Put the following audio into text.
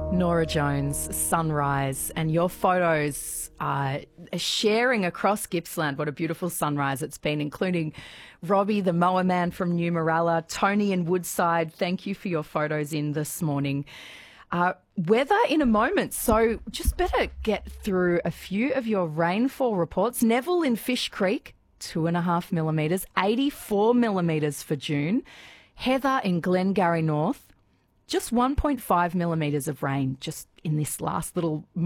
Nora Jones, Sunrise, and your photos are sharing across Gippsland. What a beautiful sunrise it's been, including Robbie, the mower man from New Morella, Tony in Woodside. Thank you for your photos in this morning. Weather in a moment, so just better get through a few of your rainfall reports. Neville in Fish Creek, 2.5 millimetres, 84 millimetres for June. Heather in Glengarry North, just 1.5 millimetres of rain just in this last little